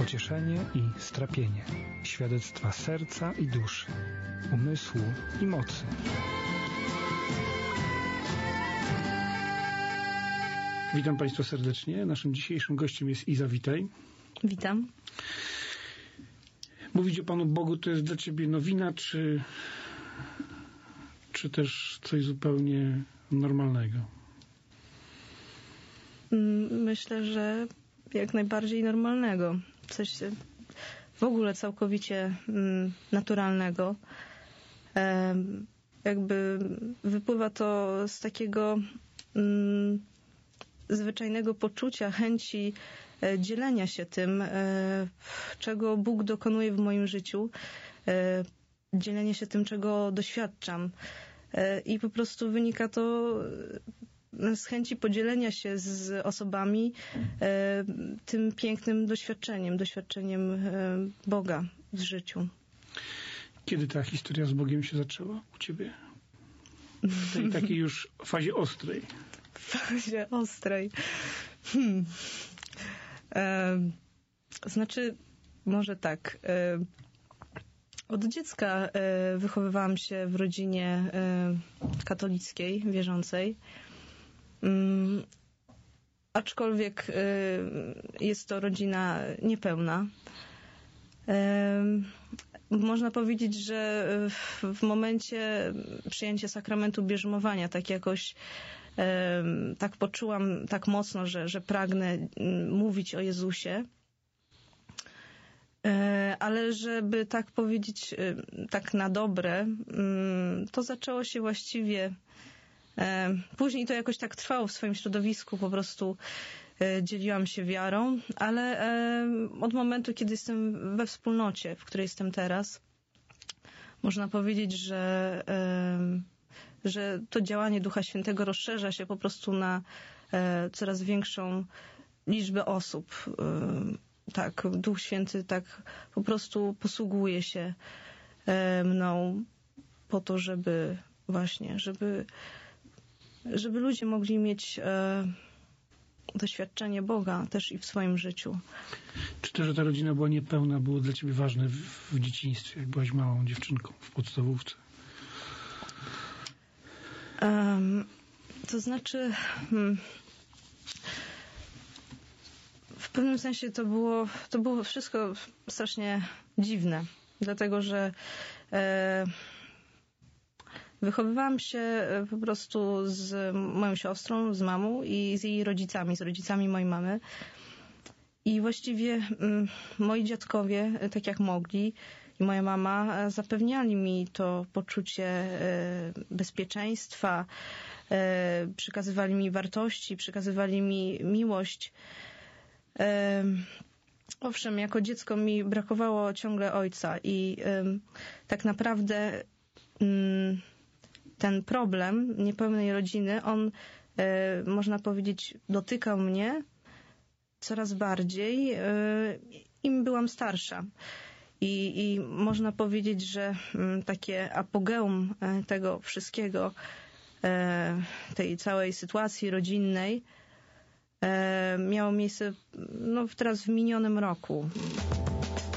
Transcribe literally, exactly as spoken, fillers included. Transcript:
pocieszenie i strapienie, świadectwa serca i duszy, umysłu i mocy. Witam Państwa serdecznie. Naszym dzisiejszym gościem jest Iza. Witaj. Witam. Mówić o Panu Bogu to jest dla Ciebie nowina, czy, czy też coś zupełnie normalnego? Myślę, że jak najbardziej normalnego. Coś w ogóle całkowicie naturalnego. Jakby wypływa to z takiego zwyczajnego poczucia, chęci dzielenia się tym, czego Bóg dokonuje w moim życiu, dzielenia się tym, czego doświadczam. I po prostu wynika to z chęci podzielenia się z osobami tym pięknym doświadczeniem, doświadczeniem Boga w życiu. Kiedy ta historia z Bogiem się zaczęła u Ciebie? W tej takiej już fazie ostrej. W fazie ostrej. Hmm. E, znaczy, może tak. E, od dziecka e, wychowywałam się w rodzinie e, katolickiej, wierzącej. Um, aczkolwiek e, jest to rodzina niepełna. E, Można powiedzieć, że w, w momencie przyjęcia sakramentu bierzmowania tak jakoś e, tak poczułam tak mocno, że, że pragnę mówić o Jezusie. E, ale żeby tak powiedzieć e, tak na dobre, m, to zaczęło się właściwie e, później to jakoś tak trwało w swoim środowisku, po prostu dzieliłam się wiarą, ale od momentu, kiedy jestem we wspólnocie, w której jestem teraz, można powiedzieć, że, że to działanie Ducha Świętego rozszerza się po prostu na coraz większą liczbę osób. Tak, Duch Święty tak po prostu posługuje się mną po to, żeby właśnie, żeby, żeby ludzie mogli mieć doświadczenie Boga też i w swoim życiu. Czy to, że ta rodzina była niepełna, było dla Ciebie ważne w, w dzieciństwie, jak byłaś małą dziewczynką w podstawówce? Um, to znaczy hmm, w pewnym sensie to było, to było wszystko strasznie dziwne, dlatego że e, wychowywałam się po prostu z moją siostrą, z mamą i z jej rodzicami, z rodzicami mojej mamy. I właściwie mm, moi dziadkowie, tak jak mogli, i moja mama zapewniali mi to poczucie e, bezpieczeństwa, e, przekazywali mi wartości, przekazywali mi miłość. E, owszem, jako dziecko mi brakowało ciągle ojca i e, tak naprawdę mm, ten problem niepełnej rodziny, on, e, można powiedzieć, dotykał mnie coraz bardziej, e, im byłam starsza. I, i można powiedzieć, że m, takie apogeum e, tego wszystkiego, e, tej całej sytuacji rodzinnej, e, miało miejsce no, teraz w minionym roku.